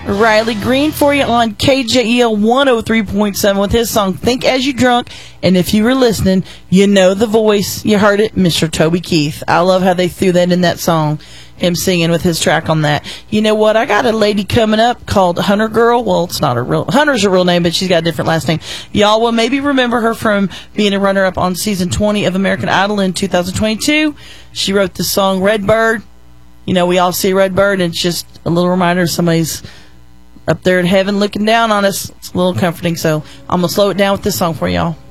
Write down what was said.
Riley Green for you on KJEL 103.7 with his song Think As You Drunk. And if you were listening, you know the voice. You heard it, Mr. Toby Keith. I love how they threw that in that song, him singing with his track on that. You know what? I got a lady coming up called Hunter Girl. Well, it's not her real... Hunter's her real name, but she's got a different last name. Y'all will maybe remember her from being a runner-up on season 20 of American Idol in 2022. She wrote the song Redbird. You know, we all see Redbird, and it's just a little reminder somebody's up there in heaven looking down on us. It's a little comforting, so I'm going to slow it down with this song for y'all.